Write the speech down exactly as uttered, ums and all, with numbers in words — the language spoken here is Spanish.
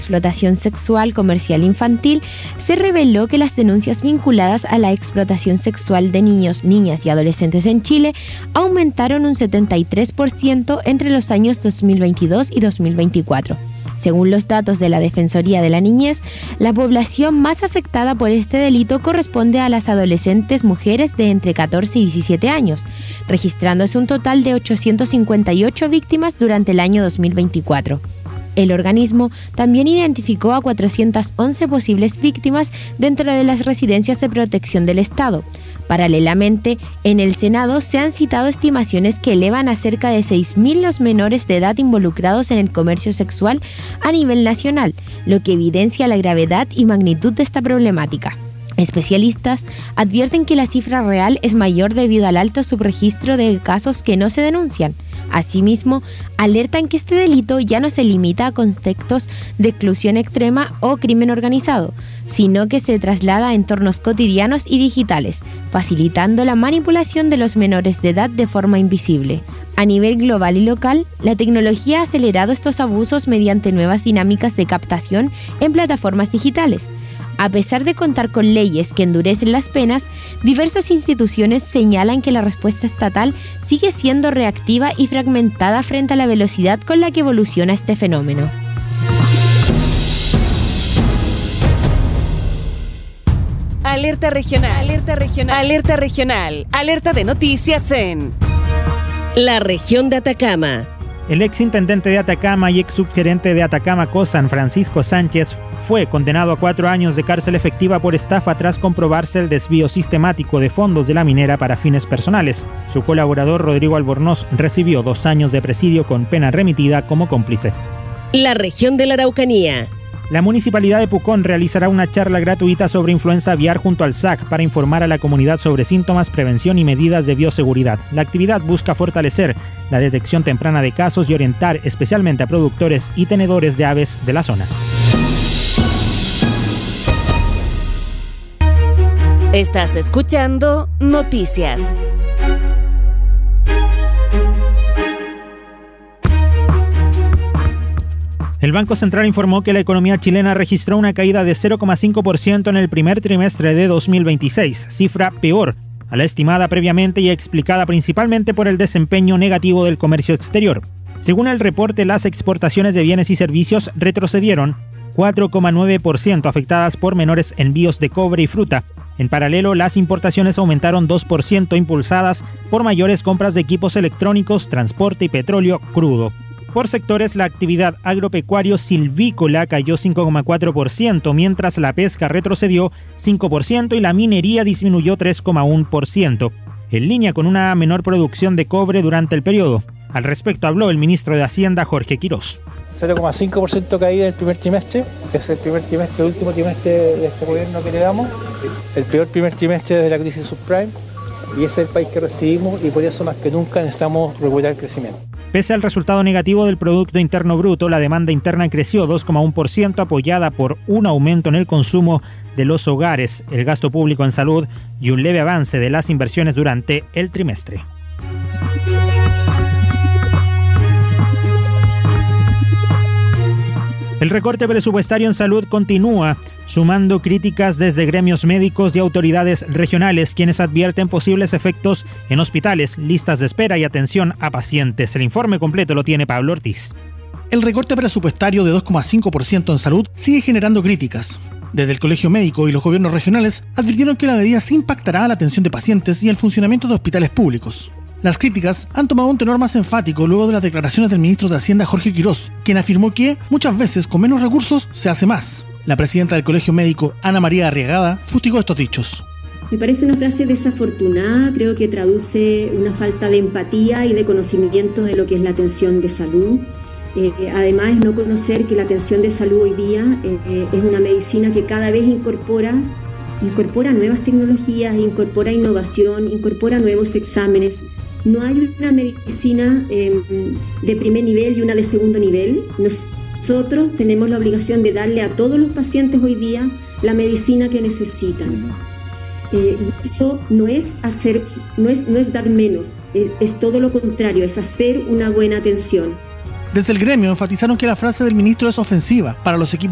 explotación sexual comercial infantil, se reveló que las denuncias vinculadas a la explotación sexual de niños, niñas y adolescentes en Chile aumentaron un setenta y tres por ciento entre los años dos mil veintidós y dos mil veinticuatro. Según los datos de la Defensoría de la Niñez, la población más afectada por este delito corresponde a las adolescentes mujeres de entre catorce y diecisiete años, registrándose un total de ochocientas cincuenta y ocho víctimas durante el año dos mil veinticuatro. El organismo también identificó a cuatrocientas once posibles víctimas dentro de las residencias de protección del Estado. Paralelamente, en el Senado se han citado estimaciones que elevan a cerca de seis mil los menores de edad involucrados en el comercio sexual a nivel nacional, lo que evidencia la gravedad y magnitud de esta problemática. Especialistas advierten que la cifra real es mayor debido al alto subregistro de casos que no se denuncian. Asimismo, alertan que este delito ya no se limita a contextos de exclusión extrema o crimen organizado, sino que se traslada a entornos cotidianos y digitales, facilitando la manipulación de los menores de edad de forma invisible. A nivel global y local, la tecnología ha acelerado estos abusos mediante nuevas dinámicas de captación en plataformas digitales. A pesar de contar con leyes que endurecen las penas, diversas instituciones señalan que la respuesta estatal sigue siendo reactiva y fragmentada frente a la velocidad con la que evoluciona este fenómeno. Alerta regional, alerta regional, alerta regional, alerta de noticias en la región de Atacama. El ex intendente de Atacama y ex subgerente de Atacama COSAN, Francisco Sánchez, fue condenado a cuatro años de cárcel efectiva por estafa tras comprobarse el desvío sistemático de fondos de la minera para fines personales. Su colaborador Rodrigo Albornoz recibió dos años de presidio con pena remitida como cómplice. La región de la Araucanía. La Municipalidad de Pucón realizará una charla gratuita sobre influenza aviar junto al S A C para informar a la comunidad sobre síntomas, prevención y medidas de bioseguridad. La actividad busca fortalecer la detección temprana de casos y orientar especialmente a productores y tenedores de aves de la zona. Estás escuchando Noticias. El Banco Central informó que la economía chilena registró una caída de cero coma cinco por ciento en el primer trimestre de dos mil veintiséis, cifra peor a la estimada previamente y explicada principalmente por el desempeño negativo del comercio exterior. Según el reporte, las exportaciones de bienes y servicios retrocedieron cuatro coma nueve por ciento, afectadas por menores envíos de cobre y fruta. En paralelo, las importaciones aumentaron dos por ciento, impulsadas por mayores compras de equipos electrónicos, transporte y petróleo crudo. Por sectores, la actividad agropecuario-silvícola cayó cinco coma cuatro por ciento, mientras la pesca retrocedió cinco por ciento y la minería disminuyó tres coma uno por ciento, en línea con una menor producción de cobre durante el periodo. Al respecto habló el ministro de Hacienda, Jorge Quirós. cero coma cinco por ciento caída en el primer trimestre, que es el primer trimestre, el último trimestre de este gobierno que le damos, el peor primer trimestre desde la crisis subprime, y ese es el país que recibimos y por eso más que nunca necesitamos recuperar el crecimiento. Pese al resultado negativo del Producto Interno Bruto, la demanda interna creció dos coma uno por ciento, apoyada por un aumento en el consumo de los hogares, el gasto público en salud y un leve avance de las inversiones durante el trimestre. El recorte presupuestario en salud continúa, sumando críticas desde gremios médicos y autoridades regionales, quienes advierten posibles efectos en hospitales, listas de espera y atención a pacientes. El informe completo lo tiene Pablo Ortiz. El recorte presupuestario de dos coma cinco por ciento en salud sigue generando críticas. Desde el Colegio Médico y los gobiernos regionales advirtieron que la medida sí impactará a la atención de pacientes y el funcionamiento de hospitales públicos. Las críticas han tomado un tenor más enfático luego de las declaraciones del ministro de Hacienda, Jorge Quirós, quien afirmó que muchas veces con menos recursos se hace más. La presidenta del Colegio Médico, Ana María Arriagada, fustigó estos dichos. Me parece una frase desafortunada, creo que traduce una falta de empatía y de conocimiento de lo que es la atención de salud. Eh, además, no conocer que la atención de salud hoy día eh, eh, es una medicina que cada vez incorpora, incorpora nuevas tecnologías, incorpora innovación, incorpora nuevos exámenes. No hay una medicina eh, de primer nivel y una de segundo nivel. Nosotros tenemos la obligación de darle a todos los pacientes hoy día la medicina que necesitan. Eh, y eso no es hacer, no es, no es dar menos, es, es todo lo contrario, es hacer una buena atención. Desde el gremio enfatizaron que la frase del ministro es ofensiva para los equipos